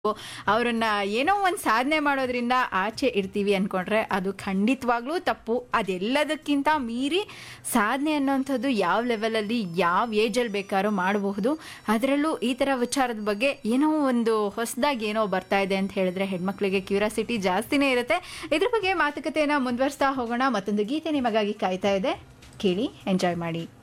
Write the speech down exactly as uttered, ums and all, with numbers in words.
ಅವರನ್ನ ಏನೋ ಒಂದು ಸಾಧನೆ ಮಾಡೋದ್ರಿಂದ ಆಚೆ ಇರ್ತೀವಿ ಅನ್ಕೊಂಡ್ರೆ ಅದು ಖಂಡಿತವಾಗ್ಲೂ ತಪ್ಪು. ಅದೆಲ್ಲದಕ್ಕಿಂತ ಮೀರಿ ಸಾಧನೆ ಅನ್ನೋಂಥದ್ದು ಯಾವ ಲೆವೆಲಲ್ಲಿ ಯಾವ ಏಜಲ್ಲಿ ಬೇಕಾದ್ರೂ ಮಾಡಬಹುದು. ಅದರಲ್ಲೂ ಈ ಥರ ವಿಚಾರದ ಬಗ್ಗೆ ಏನೋ ಒಂದು ಹೊಸದಾಗಿ ಏನೋ ಬರ್ತಾ ಇದೆ ಅಂತ ಹೇಳಿದ್ರೆ ಹೆಣ್ಮಕ್ಳಿಗೆ ಕ್ಯೂರಿಯಾಸಿಟಿ ಜಾಸ್ತಿನೇ ಇರುತ್ತೆ. ಇದ್ರ ಬಗ್ಗೆ ಮಾತುಕತೆಯನ್ನು ಮುಂದುವರಿಸ್ತಾ ಹೋಗೋಣ. ಮತ್ತೊಂದು ಗೀತೆ ನಿಮಗಾಗಿ ಕಾಯ್ತಾ ಇದೆ, ಕೇಳಿ ಎಂಜಾಯ್ ಮಾಡಿ.